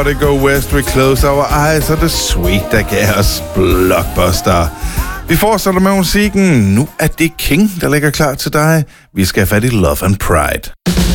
Everybody Go West, We Close Our Eyes, og The Sweet, der gav os Blockbuster. Vi fortsætter med musikken. Nu er det King, der ligger klar til dig. Vi skal have fat i Love and Pride.